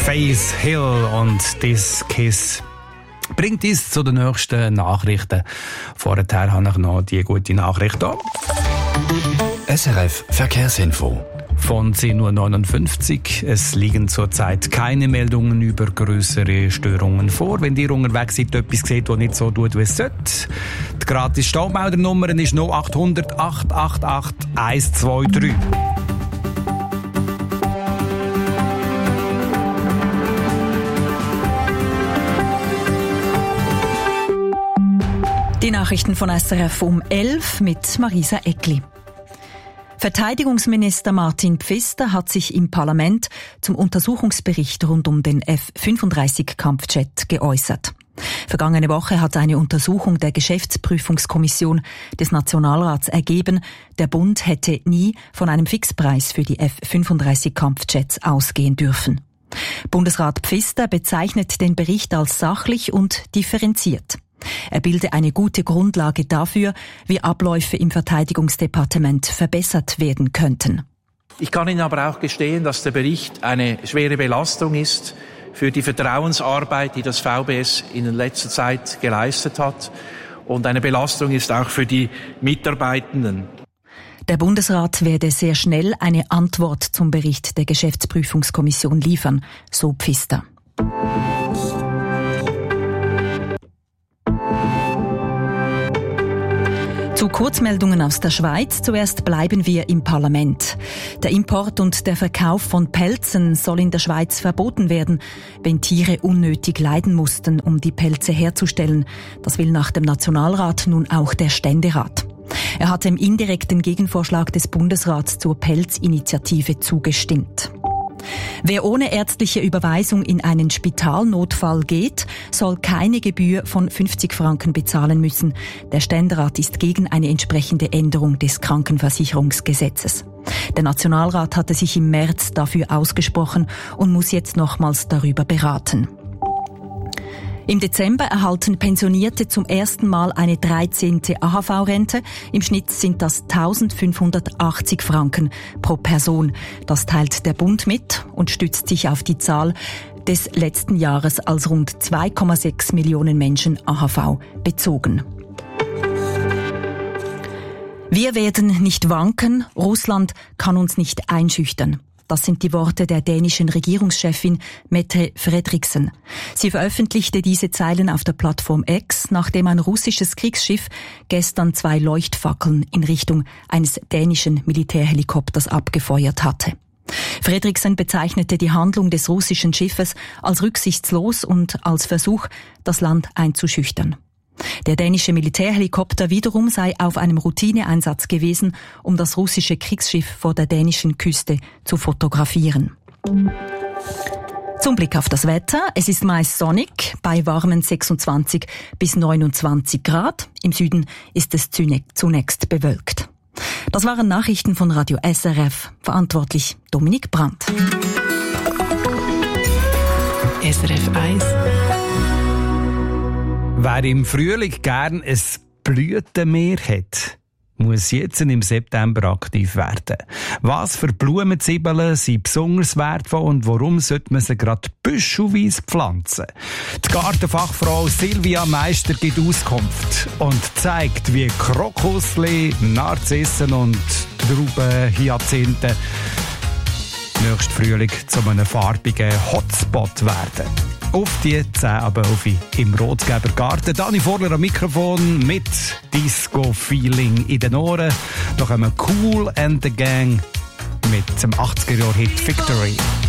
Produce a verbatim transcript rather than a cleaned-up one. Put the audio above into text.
Face Hill und This Kiss bringt uns zu den nächsten Nachrichten. Vorher habe ich noch die gute Nachricht hier. S R F Verkehrsinfo. Von zehn Uhr neunundfünfzig. Es liegen zurzeit keine Meldungen über grössere Störungen vor. Wenn ihr unterwegs seid, etwas seht, das nicht so tut, wie es sollte. Die gratis Staumeldernummer ist null acht hundert, acht acht acht, eins zwei drei. Die Nachrichten von S R F um elf mit Marisa Eckli. Verteidigungsminister Martin Pfister hat sich im Parlament zum Untersuchungsbericht rund um den F fünfunddreißig Kampfjet geäußert. Vergangene Woche hat eine Untersuchung der Geschäftsprüfungskommission des Nationalrats ergeben, der Bund hätte nie von einem Fixpreis für die F fünfunddreißig Kampfjets ausgehen dürfen. Bundesrat Pfister bezeichnet den Bericht als sachlich und differenziert. Er bilde eine gute Grundlage dafür, wie Abläufe im Verteidigungsdepartement verbessert werden könnten. Ich kann Ihnen aber auch gestehen, dass der Bericht eine schwere Belastung ist für die Vertrauensarbeit, die das V B S in letzter Zeit geleistet hat. Und eine Belastung ist auch für die Mitarbeitenden. Der Bundesrat werde sehr schnell eine Antwort zum Bericht der Geschäftsprüfungskommission liefern, so Pfister. Zu Kurzmeldungen aus der Schweiz. Zuerst bleiben wir im Parlament. Der Import und der Verkauf von Pelzen soll in der Schweiz verboten werden, wenn Tiere unnötig leiden mussten, um die Pelze herzustellen. Das will nach dem Nationalrat nun auch der Ständerat. Er hat dem indirekten Gegenvorschlag des Bundesrats zur Pelzinitiative zugestimmt. Wer ohne ärztliche Überweisung in einen Spitalnotfall geht, soll keine Gebühr von fünfzig Franken bezahlen müssen. Der Ständerat ist gegen eine entsprechende Änderung des Krankenversicherungsgesetzes. Der Nationalrat hatte sich im März dafür ausgesprochen und muss jetzt nochmals darüber beraten. Im Dezember erhalten Pensionierte zum ersten Mal eine dreizehnte A H V-Rente. Im Schnitt sind das eintausendfünfhundertachtzig Franken pro Person. Das teilt der Bund mit und stützt sich auf die Zahl des letzten Jahres, als rund zwei Komma sechs Millionen Menschen A H V bezogen. Wir werden nicht wanken. Russland kann uns nicht einschüchtern. Das sind die Worte der dänischen Regierungschefin Mette Frederiksen. Sie veröffentlichte diese Zeilen auf der Plattform X, nachdem ein russisches Kriegsschiff gestern zwei Leuchtfackeln in Richtung eines dänischen Militärhelikopters abgefeuert hatte. Frederiksen bezeichnete die Handlung des russischen Schiffes als rücksichtslos und als Versuch, das Land einzuschüchtern. Der dänische Militärhelikopter wiederum sei auf einem Routineeinsatz gewesen, um das russische Kriegsschiff vor der dänischen Küste zu fotografieren. Zum Blick auf das Wetter. Es ist meist sonnig, bei warmen sechsundzwanzig bis neunundzwanzig Grad. Im Süden ist es zunächst bewölkt. Das waren Nachrichten von Radio S R F. Verantwortlich Dominik Brandt. S R F eins. Wer im Frühling gern ein Blütenmeer hat, muss jetzt im September aktiv werden. Was für Blumenzwiebeln sind besonders wertvoll und warum sollte man sie gerade büschelweise pflanzen? Die Gartenfachfrau Silvia Meister gibt Auskunft und zeigt, wie Krokusli, Narzissen und Trauben, Hyazinthen nächsten Frühling zu einem farbigen Hotspot werden. Auf die zehn aber auf im Rotgeber Garten. Dani Vorler am Mikrofon mit Disco-Feeling in den Ohren. Noch einmal Cool and the Gang mit dem achtziger-Jahr-Hit Victory.